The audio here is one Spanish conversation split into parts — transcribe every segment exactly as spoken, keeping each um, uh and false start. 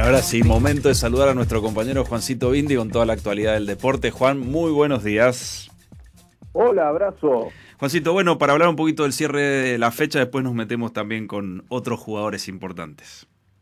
Ahora sí, momento de saludar a nuestro compañero Juancito Bindi con toda la actualidad del deporte. Juan, muy buenos días. Hola, abrazo. Juancito, bueno, para hablar un poquito del cierre de la fecha, después nos metemos también con otros jugadores importantes.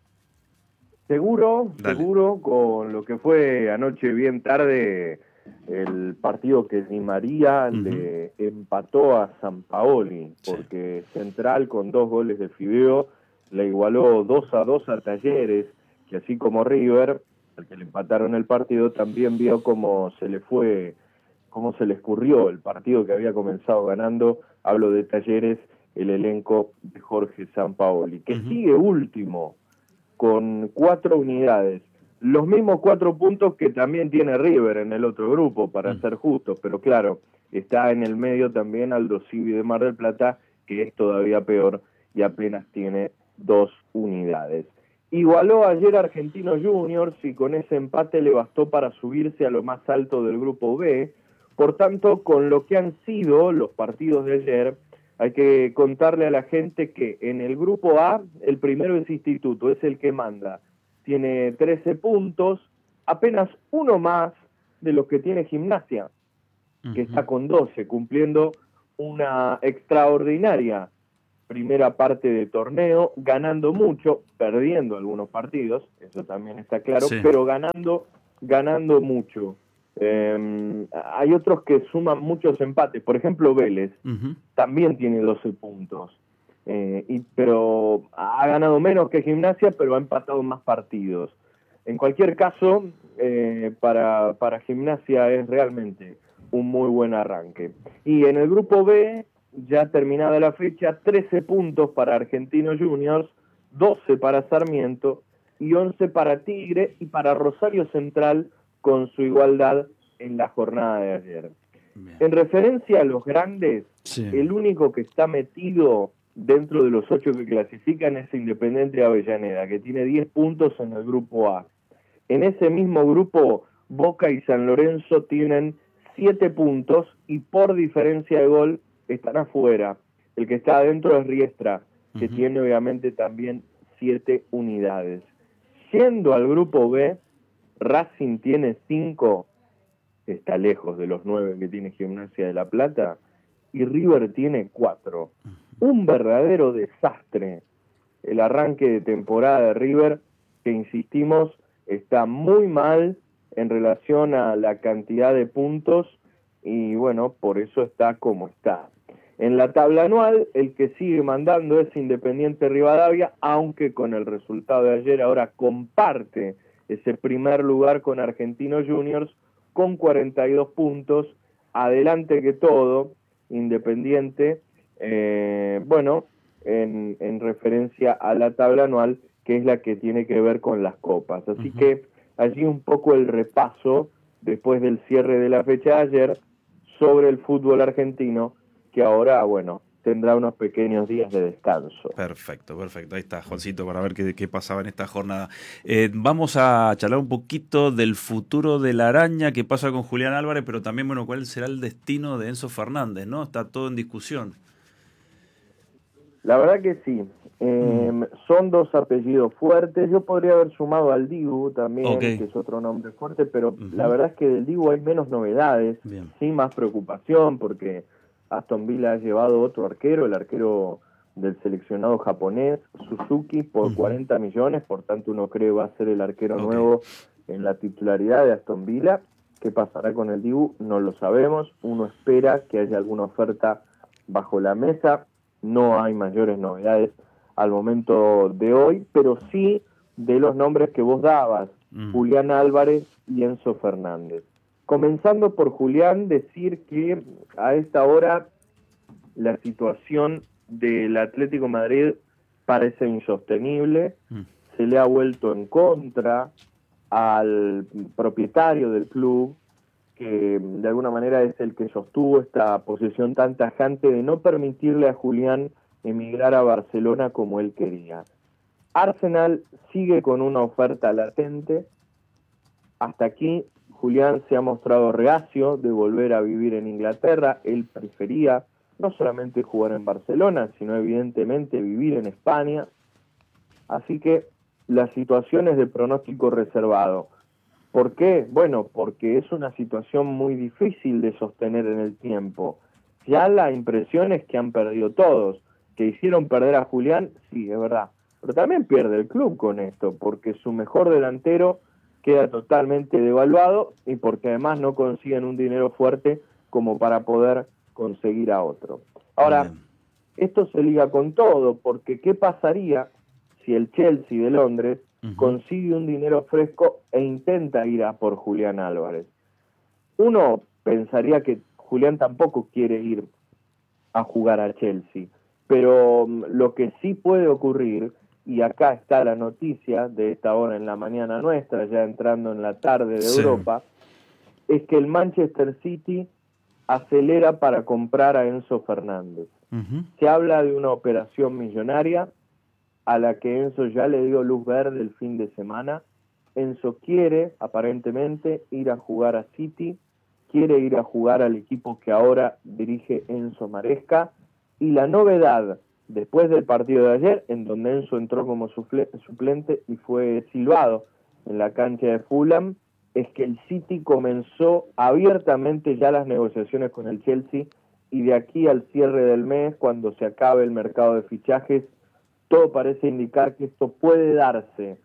Seguro, Dale. seguro, con lo que fue anoche bien tarde el partido que Di María uh-huh. le empató a Sampaoli, porque sí. Central con dos goles de Fideo le igualó dos a dos a Talleres, que así como River, al que le empataron el partido, también vio cómo se le fue, cómo se le escurrió el partido que había comenzado ganando. Hablo de Talleres, el elenco de Jorge Sampaoli, que uh-huh. sigue último con cuatro unidades, los mismos cuatro puntos que también tiene River en el otro grupo, para mm. ser justos, pero claro, está en el medio también Aldo Civi de Mar del Plata, que es todavía peor y apenas tiene dos unidades. Igualó ayer Argentinos Juniors y con ese empate le bastó para subirse a lo más alto del grupo B. Por tanto, con lo que han sido los partidos de ayer, hay que contarle a la gente que en el grupo A, el primero es Instituto, es el que manda. Tiene trece puntos, apenas uno más de los que tiene Gimnasia, que uh-huh. está con doce, cumpliendo una extraordinaria primera parte de torneo, ganando mucho, perdiendo algunos partidos, eso también está claro, sí. pero ganando, ganando mucho. Eh, hay otros que suman muchos empates, por ejemplo Vélez uh-huh. también tiene doce puntos, eh, y, pero ha ganado menos que Gimnasia, pero ha empatado más partidos. En cualquier caso, eh, para, para Gimnasia es realmente un muy buen arranque. Y en el grupo B, ya terminada la fecha, trece puntos para Argentinos Juniors, doce para Sarmiento y once para Tigre y para Rosario Central, con su igualdad en la jornada de ayer. Bien. En referencia a los grandes, sí. el único que está metido dentro de los ocho que clasifican es Independiente de Avellaneda, que tiene diez puntos en el grupo A. En ese mismo grupo, Boca y San Lorenzo tienen siete puntos y por diferencia de gol están afuera. El que está adentro es Riestra, que uh-huh. tiene obviamente también siete unidades. Yendo al grupo B, Racing tiene cinco, está lejos de los nueve que tiene Gimnasia de La Plata, y River tiene cuatro. Un verdadero desastre el arranque de temporada de River, que insistimos, está muy mal en relación a la cantidad de puntos, y bueno, por eso está como está. En la tabla anual, el que sigue mandando es Independiente Rivadavia, aunque con el resultado de ayer ahora comparte ese primer lugar con Argentinos Juniors con cuarenta y dos puntos, adelante que todo, Independiente, eh, bueno, en, en referencia a la tabla anual, que es la que tiene que ver con las copas. Así uh-huh. que allí un poco el repaso, después del cierre de la fecha de ayer, sobre el fútbol argentino, que ahora, bueno, tendrá unos pequeños días de descanso. Perfecto, perfecto. Ahí está, Juancito, para ver qué, qué pasaba en esta jornada. Eh, vamos a charlar un poquito del futuro de la Araña, qué pasa con Julián Álvarez, pero también, bueno, cuál será el destino de Enzo Fernández, ¿no? Está todo en discusión. La verdad que sí. Eh, mm. Son dos apellidos fuertes. Yo podría haber sumado al Dibu también, okay. que es otro nombre fuerte, pero uh-huh. la verdad es que del Dibu hay menos novedades, Bien. sí más preocupación, porque Aston Villa ha llevado otro arquero, el arquero del seleccionado japonés, Suzuki, por uh-huh. cuarenta millones, por tanto uno cree va a ser el arquero okay. nuevo en la titularidad de Aston Villa. ¿Qué pasará con el Dibu? No lo sabemos. Uno espera que haya alguna oferta bajo la mesa. No hay mayores novedades al momento de hoy, pero sí de los nombres que vos dabas, uh-huh. Julián Álvarez y Enzo Fernández. Comenzando por Julián, decir que a esta hora la situación del Atlético Madrid parece insostenible, mm. se le ha vuelto en contra al propietario del club, que de alguna manera es el que sostuvo esta posición tan tajante de no permitirle a Julián emigrar a Barcelona como él quería. Arsenal sigue con una oferta latente. Hasta aquí Julián se ha mostrado reacio de volver a vivir en Inglaterra. Él prefería no solamente jugar en Barcelona, sino evidentemente vivir en España. Así que las situaciones de pronóstico reservado. ¿Por qué? Bueno, porque es una situación muy difícil de sostener en el tiempo. Ya la impresión es que han perdido todos, que hicieron perder a Julián, sí, es verdad, pero también pierde el club con esto, porque su mejor delantero queda totalmente devaluado y porque además no consiguen un dinero fuerte como para poder conseguir a otro. Ahora, Bien. esto se liga con todo, porque ¿qué pasaría si el Chelsea de Londres uh-huh. consigue un dinero fresco e intenta ir a por Julián Álvarez? Uno pensaría que Julián tampoco quiere ir a jugar a Chelsea, pero um, lo que sí puede ocurrir, y acá está la noticia de esta hora en la mañana nuestra, ya entrando en la tarde de sí. Europa, es que el Manchester City acelera para comprar a Enzo Fernández. Uh-huh. Se habla de una operación millonaria a la que Enzo ya le dio luz verde el fin de semana. Enzo quiere, aparentemente, ir a jugar a City, quiere ir a jugar al equipo que ahora dirige Enzo Maresca, y la novedad, después del partido de ayer, en donde Enzo entró como suplente y fue silbado en la cancha de Fulham, es que el City comenzó abiertamente ya las negociaciones con el Chelsea, y de aquí al cierre del mes, cuando se acabe el mercado de fichajes, todo parece indicar que esto puede darse.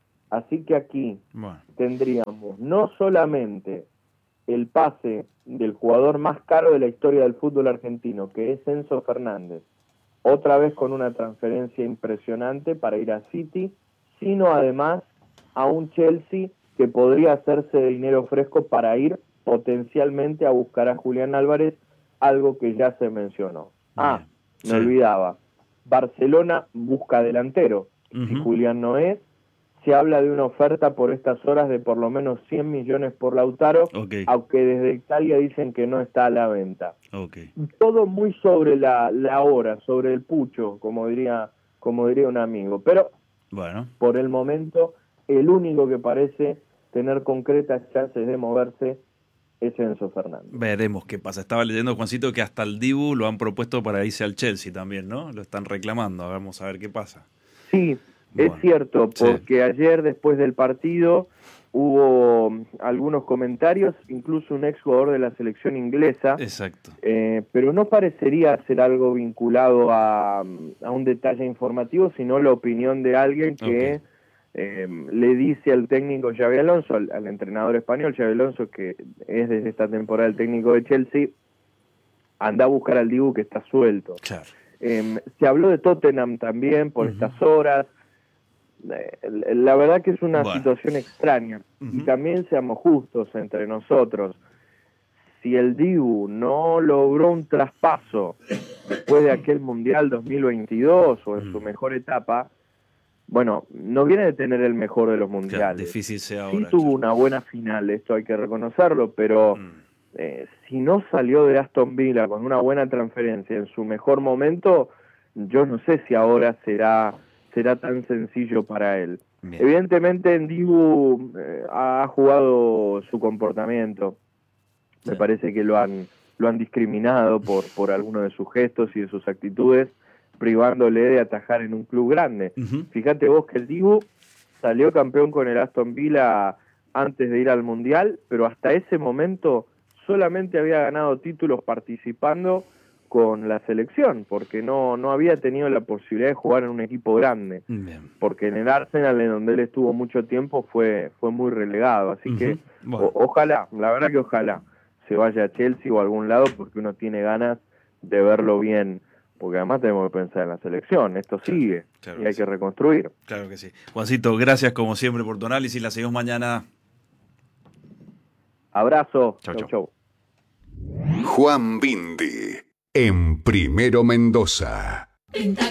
Así que aquí bueno. tendríamos no solamente el pase del jugador más caro de la historia del fútbol argentino, que es Enzo Fernández, otra vez con una transferencia impresionante para ir a City, sino además a un Chelsea que podría hacerse de dinero fresco para ir potencialmente a buscar a Julián Álvarez, algo que ya se mencionó. Ah, me sí. olvidaba, Barcelona busca delantero, uh-huh. si Julián no es, se habla de una oferta por estas horas de por lo menos cien millones por Lautaro, okay. aunque desde Italia dicen que no está a la venta. Okay. Todo muy sobre la, la hora, sobre el pucho, como diría, como diría un amigo. Pero bueno. por el momento, el único que parece tener concretas chances de moverse es Enzo Fernández. Veremos qué pasa. Estaba leyendo, Juancito, que hasta el Dibu lo han propuesto para irse al Chelsea también, ¿no? Lo están reclamando. Vamos a ver qué pasa. Sí. Bueno, es cierto, porque sí. ayer después del partido hubo algunos comentarios, incluso un ex jugador de la selección inglesa. Exacto. Eh, pero no parecería ser algo vinculado a, a un detalle informativo, sino la opinión de alguien que okay. eh, le dice al técnico Xabi Alonso, al, al entrenador español Xabi Alonso, que es desde esta temporada el técnico de Chelsea, anda a buscar al Dibu que está suelto. Claro. Eh, se habló de Tottenham también por uh-huh. estas horas. La verdad que es una bueno. situación extraña. Uh-huh. Y también seamos justos entre nosotros. Si el Dibu no logró un traspaso después de aquel Mundial dos mil veintidós o en uh-huh. su mejor etapa, bueno, no viene de tener el mejor de los mundiales. Claro, difícil sea ahora. Sí tuvo claro. una buena final, esto hay que reconocerlo, pero uh-huh. eh, si no salió de Aston Villa con una buena transferencia en su mejor momento, yo no sé si ahora será... será tan sencillo para él. Bien. Evidentemente en Dibu eh, ha jugado su comportamiento. Sí. Me parece que lo han lo han discriminado por, por algunos de sus gestos y de sus actitudes, privándole de atajar en un club grande. Uh-huh. Fíjate vos que el Dibu salió campeón con el Aston Villa antes de ir al Mundial, pero hasta ese momento solamente había ganado títulos participando con la selección, porque no, no había tenido la posibilidad de jugar en un equipo grande. Bien. Porque en el Arsenal, en donde él estuvo mucho tiempo, fue, fue muy relegado. Así uh-huh. que bueno. o, ojalá, la verdad que ojalá se vaya a Chelsea o a algún lado, porque uno tiene ganas de verlo bien, porque además tenemos que pensar en la selección, esto claro, sigue claro y hay que, que reconstruir. Claro que sí. Juancito, gracias como siempre por tu análisis, la seguimos mañana. Abrazo. Chau, chau, chau. chau. Juan Bindi en Primero Mendoza.